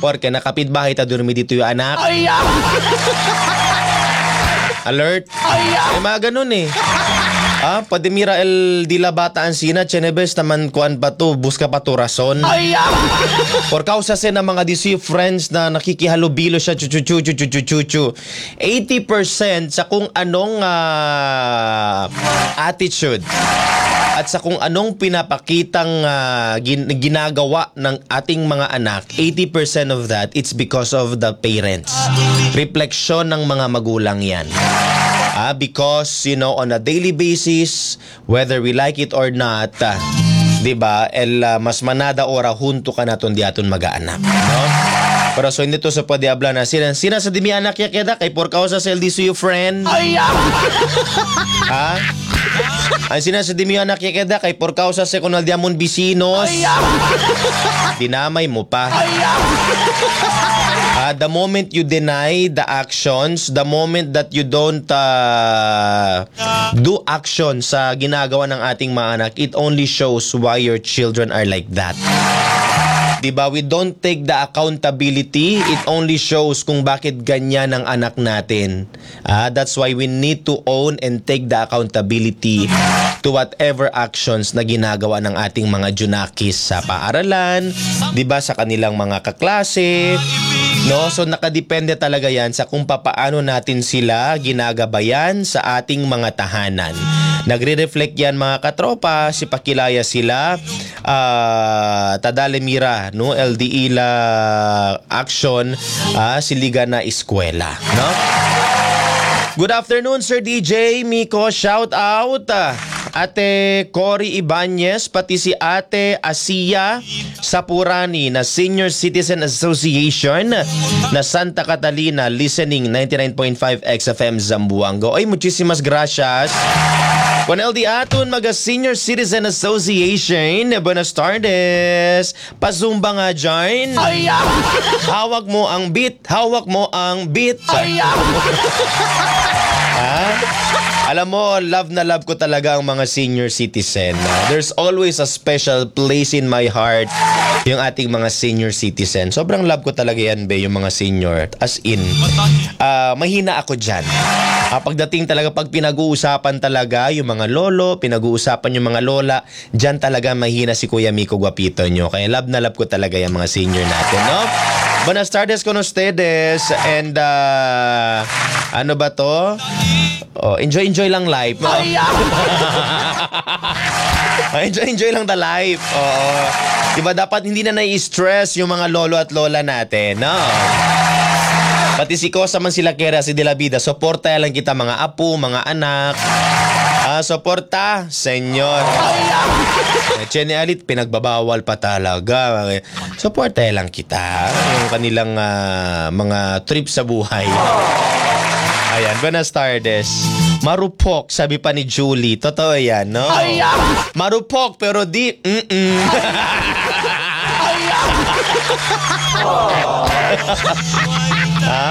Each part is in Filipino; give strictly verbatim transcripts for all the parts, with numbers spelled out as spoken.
Porque nakapitbahay ta durmi dito yung anak. Alert. Ay, mga ganun eh. Ah, padimira el di la bata ansina, chenebes naman kuan pa to, buska pa to rason. Por causa se ng mga D C friends na nakikihalubilo siya, chuchuchuchuchuchuchu. eighty percent sa kung anong uh, attitude at sa kung anong pinapakitang uh, gin- ginagawa ng ating mga anak, eighty percent of that, it's because of the parents. Refleksyon ng mga magulang yan. Ah, because, you know, on a daily basis, whether we like it or not, uh, di ba, el uh, mas manada ora hunto ka naton diaton mag-aanak, no? Pero so hindi to sa padiabla na sina, sina sa dimi anak ya keda kay por causa sa L D C U friend. Ha? Ang sina sa dimi anak ya keda kay por causa sa kunal diamond bisinos. Dinamay mo pa. Uh, the moment you deny the actions, the moment that you don't uh, do action sa ginagawa ng ating mga anak, it only shows why your children are like that. Diba? We don't take the accountability. It only shows kung bakit ganyan ang anak natin. Ah, that's why we need to own and take the accountability to whatever actions na ginagawa ng ating mga junakis sa paaralan, diba? Sa kanilang mga kaklase. No? So nakadepende talaga yan sa kung papaano natin sila ginagabayan sa ating mga tahanan. Nagre-reflect yan mga katropa, si pakilaya sila, uh, tadalemira, no? L D I la action, uh, siliga na eskwela, no? Good afternoon, Sir D J Miko, shout out. Ate Cory Ibanez, pati si Ate Asia Sapurani na Senior Citizen Association na Santa Catalina, listening ninety-nine point five X F M Zamboanga. Ay, muchísimas gracias. Con L D Aton, maga Senior Citizen Association, buenas tardes. Pazumba nga dyan. Hawak mo ang beat, hawak mo ang beat. Ha? Alam mo, love na love ko talaga ang mga senior citizen. Uh, there's always a special place in my heart yung ating mga senior citizen. Sobrang love ko talaga yan, be, yung mga senior. As in, uh, mahina ako dyan. Uh, pagdating talaga, pag pinag-uusapan talaga yung mga lolo, pinag-uusapan yung mga lola, dyan talaga mahina si Kuya Miko Guapito nyo. Kaya love na love ko talaga yung mga senior natin, no? Buenas tardes con ustedes. And, uh, ano ba to? Oh, enjoy, enjoy lang life. No? enjoy, enjoy lang the life. Oo. Diba dapat hindi na nai-stress yung mga lolo at lola natin, no? Pati si Kosa man sila kera, si De La Vida, suporta lang kita mga apo, mga anak. Ah, suporta, senyor. Chene Alit, pinagbabawal pa talaga. Suporta lang kita. Yung kanilang uh, mga trip sa buhay. Ayan, buenas tardes. Marupok, sabi pa ni Julie. Totoo yan, no? Marupok, pero di... Mm-mm. Ha?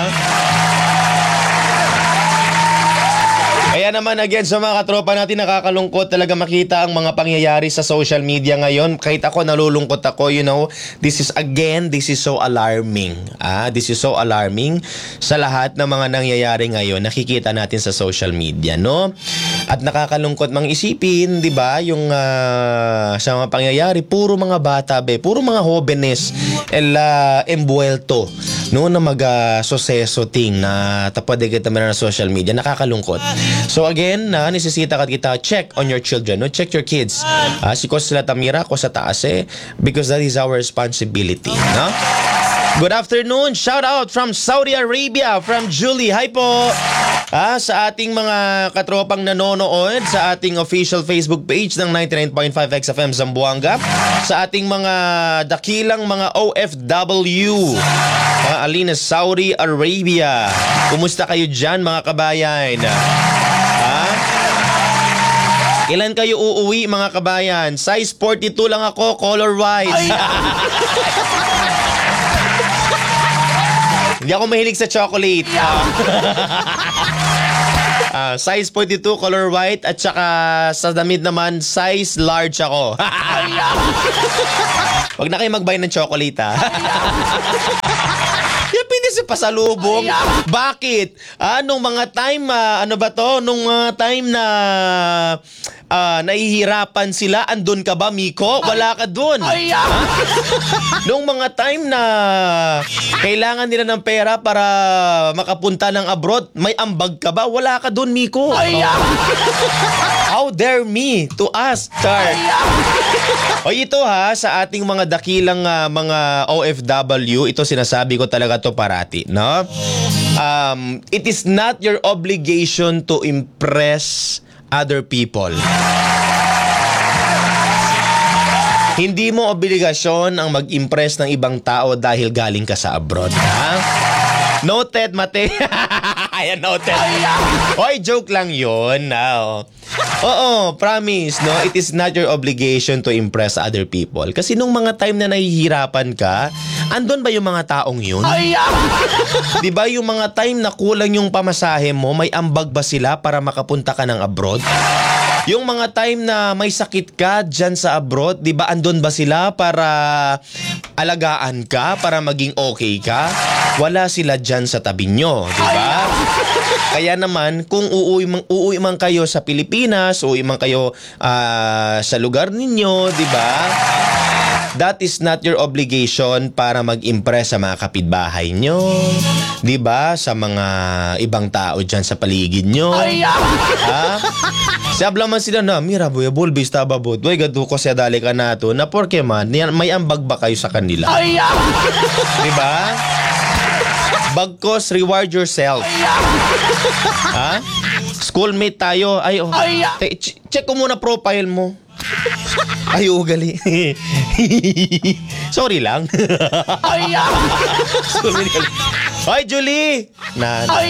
Kaya naman again sa mga katropa natin, nakakalungkot talaga makita ang mga pangyayari sa social media ngayon. Kahit ako nalulungkot ako, you know, this is again, this is so alarming. Ah, this is so alarming sa lahat ng mga nangyayari ngayon. Nakikita natin sa social media, no? At nakakalungkot mang isipin, 'di ba? Yung uh, sa mga pangyayari, puro mga bata, be, puro mga jóvenes el uh, envuelto, no, na mag-suseso uh, ting na tapade kita na social media. Nakakalungkot. So again, na uh, nesesita ka kita check on your children, no? Check your kids. Uh, si ko sila tamira ko sa taas eh, because that is our responsibility, no? Good afternoon. Shout out from Saudi Arabia, from Julie. Hi po. Ah, sa ating mga katropang nanonood sa ating official Facebook page ng ninety-nine point five X F M Zamboanga, sa ating mga dakilang mga O F W, ah, Alina, Saudi Arabia. Kumusta kayo dyan, mga kabayan? Ah? Ilan kayo uuwi, mga kabayan? Size forty-two lang ako, color white. Hindi ako mahilig sa chocolate. Uh, uh, size forty-two, color white, at saka sa damit naman, size large ako. Huwag na kayo mag-buy ng chocolate, ha? pasalubong. Bakit? Ah, nung mga time, ah, ano ba to? Nung mga time na ah, nahihirapan sila, andun ka ba, Miko? Wala ka dun. Ha? Nung mga time na kailangan nila ng pera para makapunta ng abroad, may ambag ka ba? Wala ka dun, Miko. How dare me to ask, Char? O ito ha, sa ating mga dakilang ah, mga O F W, ito sinasabi ko talaga to parati, no? Um, it is not your obligation to impress other people. Hindi mo obligasyon ang mag-impress ng ibang tao dahil galing ka sa abroad, ha? Noted, Mate. Ayan, noted. Hoy, joke lang yun. No. Oo, promise, no? It is not your obligation to impress other people. Kasi nung mga time na nahihirapan ka, andun ba yung mga taong yun? Di ba yung mga time na kulang yung pamasahe mo, may ambag ba sila para makapunta ka ng abroad? Yung mga time na may sakit ka dyan sa abroad, di ba andun ba sila para alagaan ka, para maging okay ka? Wala sila dyan sa tabi nyo, di ba? Kaya naman, kung uuwi man, uuwi man kayo sa Pilipinas, uuwi man kayo uh, sa lugar ninyo, di ba? That is not your obligation para mag-impress sa mga kapitbahay nyo, di ba? Sa mga ibang tao dyan sa paligid nyo. Ha? Sabla man sila na, mira boy, bulbis tababot. Boy, gado ko siya dali ka na to. Na porke man, may ambag ba kayo sa kanila? Di ba? Bagkos, reward yourself. Ha? Schoolmate tayo. Ay, oh. Te, ch- check ko muna profile mo. Ay, ugali. Sorry lang. Ay, Julie. Na, na.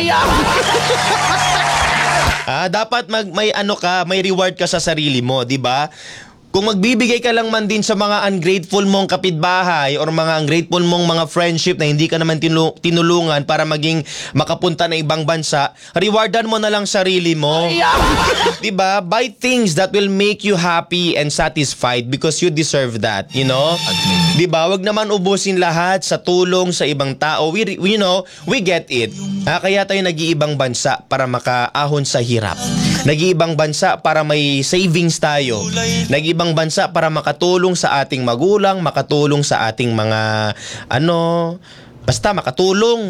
Ah, dapat mag may ano ka, may reward ka sa sarili mo, 'di ba? Kung magbibigay ka lang man din sa mga ungrateful mong kapitbahay or mga ungrateful mong mga friendship na hindi ka naman tinu- tinulungan para maging makapunta na ibang bansa, rewardan mo na lang sarili mo. Diba? Buy things that will make you happy and satisfied because you deserve that, you know? Diba? Wag naman ubusin lahat sa tulong sa ibang tao. We, we you know, we get it. Ah, kaya tayo nag-iibang bansa para makaahon sa hirap. Nag-iibang bansa para may savings tayo. Nag-iibang bansa para makatulong sa ating magulang, makatulong sa ating mga ano, basta makatulong.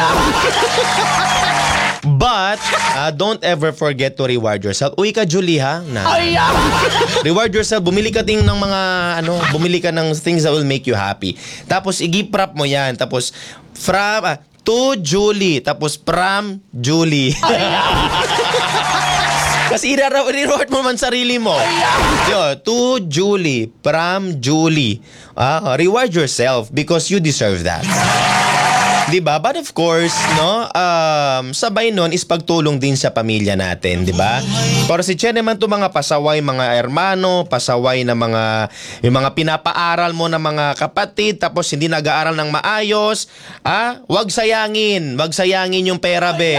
But uh, don't ever forget to reward yourself. Uy ka, Julie, ha? Na. Reward yourself. Bumili ka ting ng mga ano, bumili ka ng things that will make you happy. Tapos i-gift mo 'yan. Tapos from uh, to Julie, tapos from Julie. Kasi i-reward mo man sarili mo. Yo, to Julie, from Julie. Ah, reward yourself because you deserve that. Diba? But of course, no, um, sabay nun is pagtulong din sa pamilya natin, diba? Pero si Chen naman to mga pasaway, mga hermano, pasaway na mga, yung mga pinapaaral mo na mga kapatid, tapos hindi nag-aaral ng maayos, ah, wag sayangin, wag sayangin yung pera, be.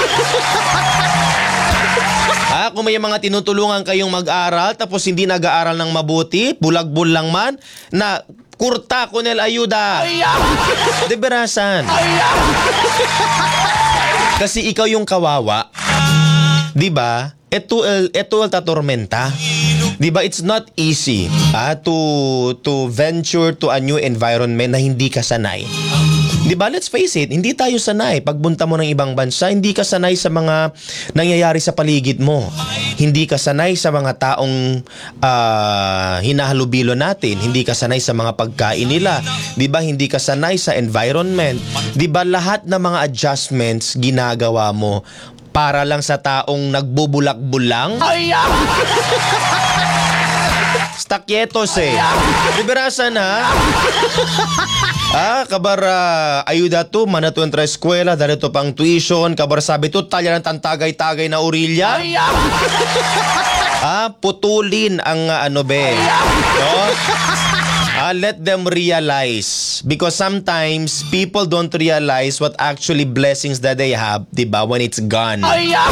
Ah, kung may mga tinutulungan kayong mag-aral tapos hindi nag-aaral ng mabuti, bulag-bul lang man, na kurta ko nil ayuda. Deberasan. Kasi ikaw yung kawawa. 'Di ba? Ito ito ta tormenta. 'Di ba? It's not easy ah, to to venture to a new environment na hindi ka sanay. Di ba? Let's face it, hindi tayo sanay. Pagbunta mo ng ibang bansa, hindi ka sanay sa mga nangyayari sa paligid mo. Hindi ka sanay sa mga taong uh, hinahalubilo natin. Hindi ka sanay sa mga pagkain nila. Di ba? Hindi ka sanay sa environment. Di ba? Lahat ng mga adjustments ginagawa mo para lang sa taong nagbubulak-bulang? Stakyetos eh. Liberasan ha. Ah, kabar uh, ayuda to, manato entra eskwela, darito pang tuition, kabar sabi to, talya ng tantagay-tagay na urilya. Ah, putulin ang uh, ano be. No? Ah, let them realize. Because sometimes, people don't realize what actually blessings that they have, diba, when it's gone.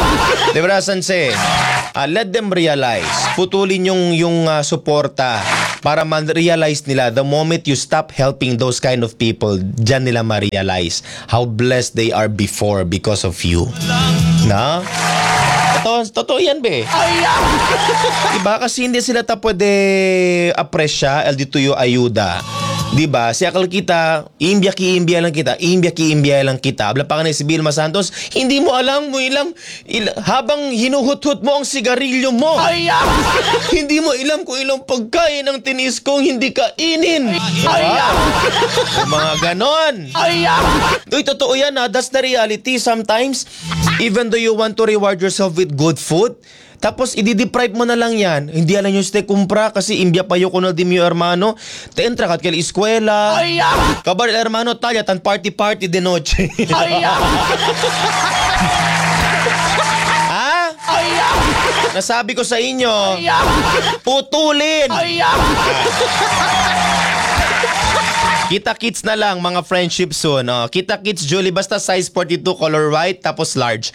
Diba, Sanse? Ah, let them realize. Putulin yung, yung uh, suporta para man-realize nila, the moment you stop helping those kind of people, dyan nila ma-realize how blessed they are before because of you. Na? Totoo, totoo yan, be. Diba? Kasi hindi sila ta pwede apresya, el dito yung ayuda. Diba? Si akal kita, iimbya ki-imbya lang kita, iimbya ki-imbya lang kita. Abla pa ka na si Vilma Santos, hindi mo alam mo ilang, ilang habang hinuhut-hut mo ang sigarilyo mo. Hindi mo ilam kung ilang pagkain ang tinis kong hindi kainin. Diba? Mga ganon. Uy, totoo yan ha. That's the reality. Sometimes, even though you want to reward yourself with good food, tapos i-deprive mo na lang yan. Hindi alam yung ste kumpra kasi imbya pa yung kunal di mo hermano. Te entra kat kay eskwela. Kabar hermano talya tan party-party de noche. Ha? Nasabi ko sa inyo, putulin. Kita-kits na lang mga friendship soon. Oh. Kita-kits Julie, basta size forty-two, color white, tapos large.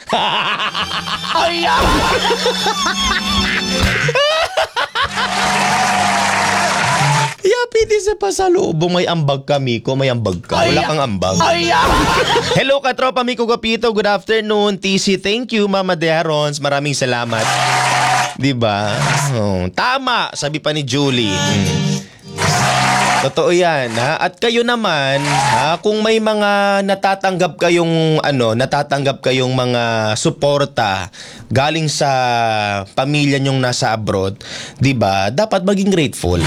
Yapiti sa pasalubong, may ambag kami ko, may ambag ka. Wala kang ambag. Hello katropa Miko Gapito, good afternoon. T C, thank you Mama Dearons, maraming salamat. Diba? Oh, tama, sabi pa ni Julie. Hmm. Totoo yan, ha? At kayo naman, ha, kung may mga natatanggap kayong ano, natatanggap kayong mga suporta galing sa pamilya nyong nasa abroad, 'di ba? Dapat maging grateful.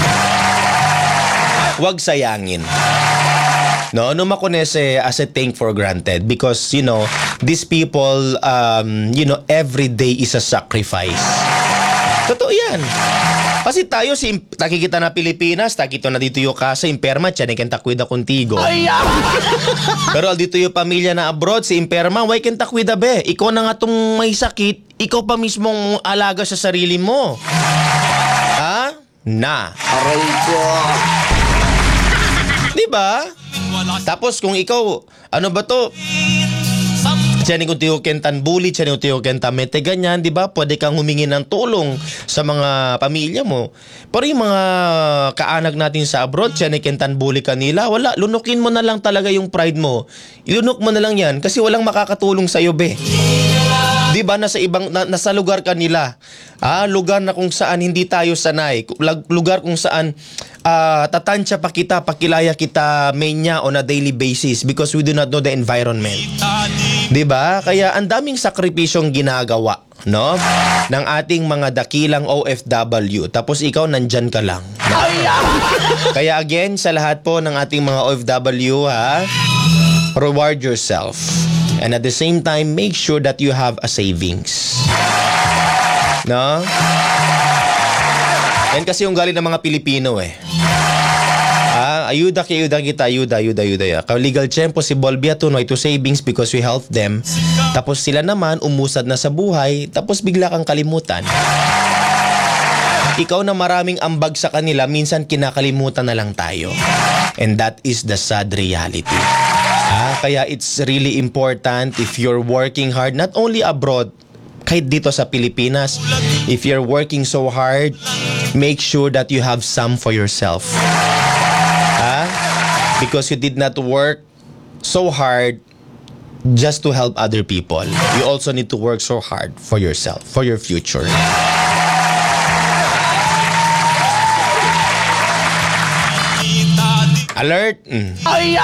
Huwag sayangin. No, no makonese as a take for granted because you know, these people um, you know, every day is a sacrifice. Totoo yan. Kasi tayo, si nakikita na Pilipinas, takito na dito yung kasa, imperma, tiyan, ikenta kuida contigo. Pero dito yung pamilya na abroad, si imperma, why kenta kuida be? Ikaw na nga tong may sakit, ikaw pa mismong alaga sa sarili mo. Ha? Na. Aray ko. Diba? Tapos kung ikaw, ano ba to? Tiyan kung tiyo kentan bully, tiyan kung tiyo kentan mete, ganyan, di ba? Pwede kang humingi ng tulong sa mga pamilya mo. Pero yung mga kaanak natin sa abroad, tiyan kentan bully kanila, wala, lunukin mo na lang talaga yung pride mo. Ilunok mo na lang yan kasi walang makakatulong sa'yo, be. Di ba? Nasa ibang, na, nasa lugar kanila. Ah, lugar na kung saan hindi tayo sanay. Lugar kung saan uh, tatansya pa kita, pakilaya kita menya on a daily basis because we do not know the environment. Di ba? Kaya ang daming sakripisyong ginagawa, no? Ng ating mga dakilang O F W. Tapos ikaw nandyan ka lang. No? Kaya again, sa lahat po ng ating mga O F W, ha? Reward yourself. And at the same time, make sure that you have a savings. No? Yan kasi yung galing ng mga Pilipino eh. Ah, ayuda ki, ayuda kita, ayuda, ayuda, ayuda. Legal tiyempo si Bolbia tunoy to savings because we help them. Tapos sila naman umusad na sa buhay, tapos bigla kang kalimutan. Ikaw na maraming ambag sa kanila, minsan kinakalimutan na lang tayo. And that is the sad reality. Ah, kaya it's really important if you're working hard, not only abroad, kahit dito sa Pilipinas, if you're working so hard, make sure that you have some for yourself. Ah, because you did not work so hard just to help other people. You also need to work so hard for yourself, for your future. Alert! Mm.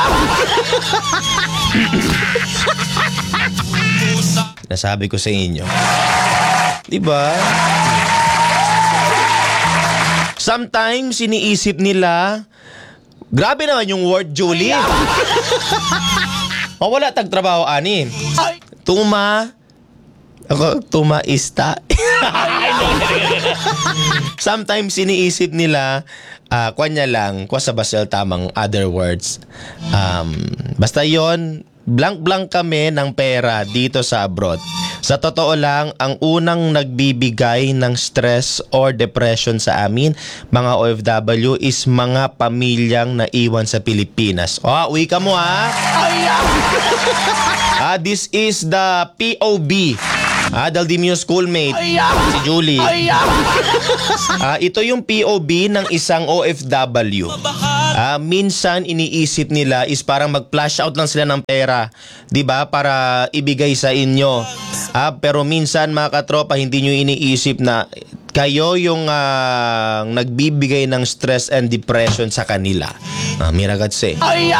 Nasabi ko sa inyo. Diba? Sometimes, iniisip nila, grabe naman yung word, Julie. Mawala tagtrabaho, ani. Tuma. Ako, tumaista. Sometimes, iniisip nila, uh, kuwanya lang, kwa sa basel tamang other words. Um, basta yon blank-blank kami ng pera dito sa abroad. Sa totoo lang, ang unang nagbibigay ng stress or depression sa amin, mga O F W, is mga pamilyang naiwan sa Pilipinas. Oh, uwi ka mo ha? Ah, this is the P O B. Ah, Daldimio schoolmate, si Julie. Ah, ito yung P O V ng isang O F W. Ah, minsan iniisip nila is parang mag-flash out lang sila ng pera, 'di ba? Para ibigay sa inyo. Ah, pero minsan mga katropa, hindi nyo iniisip na kayo yung ah, nagbibigay ng stress and depression sa kanila. Ah, miragatse.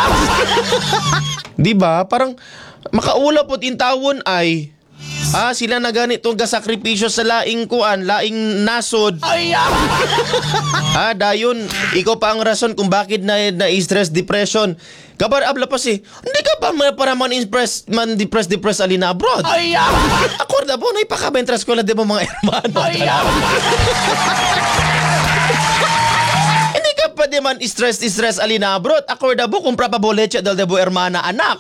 'Di ba? Parang makaula po tintawon ay ah, sila na ganito gasakripisyo sa laing kuan, laing nasod. Ah, dayon, ikaw pa ang rason kung bakit na na-stress depression. Kabar abla pa si, hindi ka ba may para man impress man depress depress alina abroad? Ako na po na ipakabentras ko lang di ba mga hermano. Hindi ka pa di man stress stress alina abroad. Ako na po kung prapaboleche dal debo hermana anak.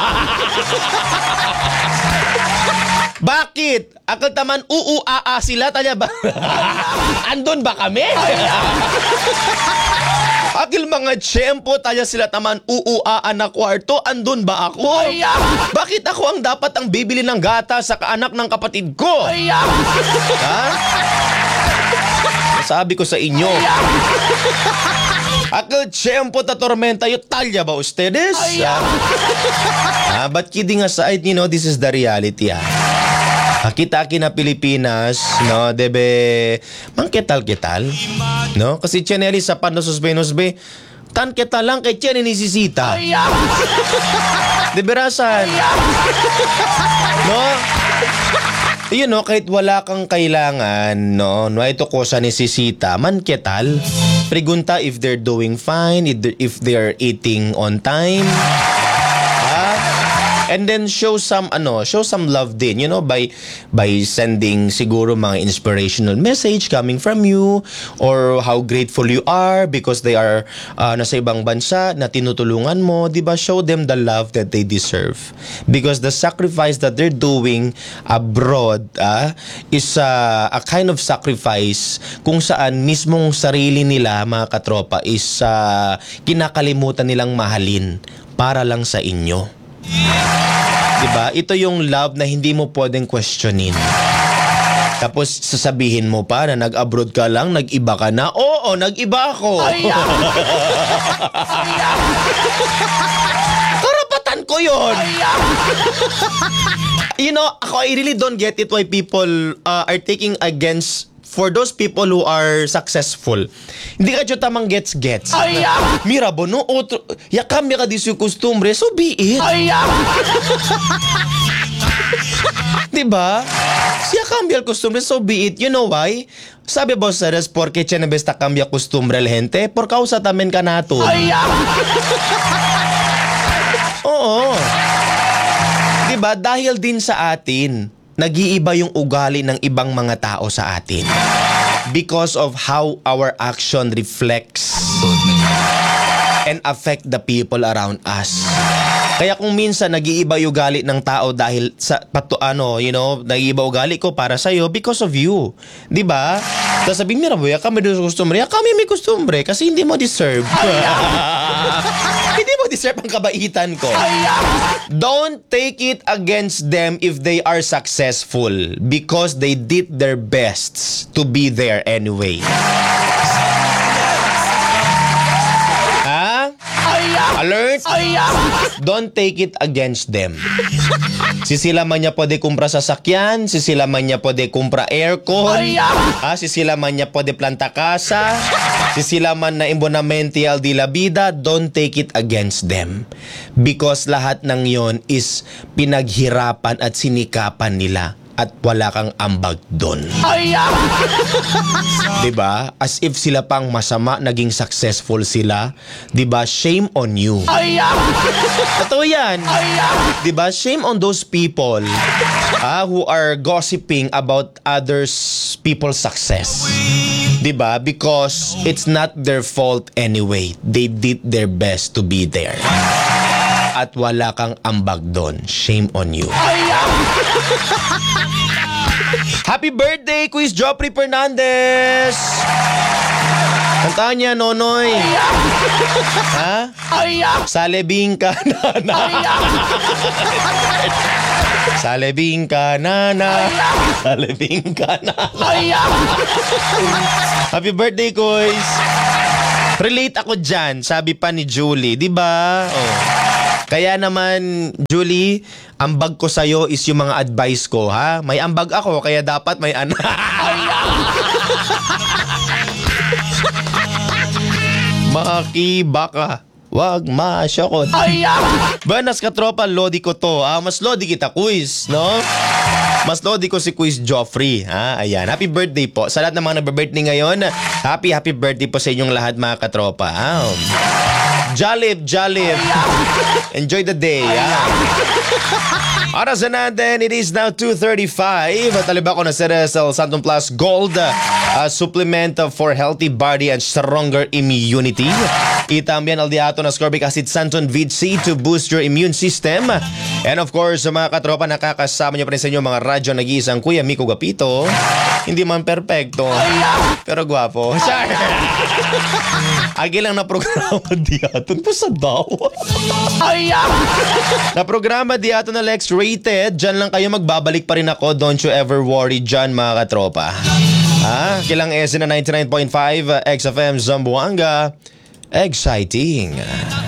Bakit? Akal taman uu-aa sila tanya ba? Andun ba kami? Akil mga tiyempo tanya sila taman uu-aa na kwarto, andun ba ako? Bakit ako ang dapat ang bibili ng gata sa kaanak ng kapatid ko? Ha? Sabi ko sa inyo. Akil tiyempo ta tormenta yung talya ba ustedes? Ah, but kidding aside, you know, this is the reality ah. Kita na Pilipinas, no, debe mangketal-ketal, no? Kasi Chaneli sa panososbe-nosbe, tan kita lang kay Chen inisisita. Debe rasan. No? You know, kahit wala kang kailangan, no, no, ito ko sa nisisita, man ketal, pregunta if they're doing fine, if they're, if they're eating on time. And then show some ano, show some love din, you know, by by sending siguro mga inspirational message coming from you or how grateful you are because they are uh, nasa ibang bansa na tinutulungan mo, 'di ba? Show them the love that they deserve. Because the sacrifice that they're doing abroad ah, is uh, a kind of sacrifice kung saan mismong sarili nila, mga katropa, is uh, kinakalimutan nilang mahalin para lang sa inyo. Diba? Ito yung love na hindi mo pwedeng questionin. Tapos sasabihin mo pa na nag-abroad ka lang, nag-iba ka na. Oo, nag-iba ako. Karapatan ko yun. You know, ako, I really don't get it why people uh, are taking against for those people who are successful. Hindi ka dyan tamang gets-gets. Mira bo, no? Otro, ya kami ka dis yung kustumbre, so be it. Diba? Siya cambia el costumbre, so be it. You know why? Sabi Boss Saras, porque tiene besta cambia costumbre el gente, por causa tamen ka nato. Oo. Diba? Dahil din sa atin, nag-iiba yung ugali ng ibang mga tao sa atin because of how our action reflects and affect the people around us. Kaya kung minsan nag-iiba yung ugali ng tao dahil sa pato ano, you know, nag-iiba ugali ko para sa iyo because of you. 'Di ba? Tapos sabi mira boy, kami do costumbre, kami may costumbre kasi hindi mo deserve. Hindi mo deserve ang kabaitan ko. Don't take it against them if they are successful because they did their best to be there anyway. Ha? Alert? Don't take it against them. Si sila man niya pwede kumpra sasakyan, si sila man niya pwede kumpra aircon, ah, si sila man niya pwede planta kasa, si sila man na imbonamente al di la vida, don't take it against them. Because lahat ng yon is pinaghirapan at sinikapan nila. At wala kang ambag doon. Diba? As if sila pang masama, naging successful sila. Diba? Shame on you. Totoo yan. Diba? Shame on those people ah, who are gossiping about others people's success. Diba? Because it's not their fault anyway. They did their best to be there. At wala kang ambag doon. Shame on you. Happy birthday, Quiz Joffrey Fernandez! Kantaan niya, Nonoy. Ha? Salebing ka, nana. Salebing ka, nana. Salebing ka, nana. Happy birthday, Koys. Relate ako dyan, sabi pa ni Julie. Diba? Oh. Kaya naman, Julie, ambag ko sa'yo is yung mga advice ko, ha? May ambag ako, kaya dapat may anak. Makibaka. Wag masyakot. Banas ka tropa, lodi ko to. Ah, mas lodi kita, quiz, no? Mas lodi ko si Quiz Joffrey. Ha? Ayan. Happy birthday po. Sa lahat ng mga nagbe-birthday ngayon, happy, happy birthday po sa inyong lahat, mga katropa. Ah, Jalib, Jalib. Enjoy the day. Ah. Oras na natin, it is now two thirty-five. Taliba ko na Ceresel Santon Plus Gold uh, supplement for healthy body and stronger immunity. Itambian aldiato na ascorbic acid Santon Vid C to boost your immune system. And of course, sa mga katropa, nakakasama nyo pa rin sa inyo mga radyo nag-iisang Kuya Miko Gapito. Hindi man perfecto, pero gwapo. Agi lang na programa diaton po sa daw. Na programa diaton na Lex Rated. Diyan lang kayo, magbabalik pa rin ako. Don't you ever worry dyan, mga katropa. Ah, kilang S na ninety-nine point five X F M Zamboanga. Exciting.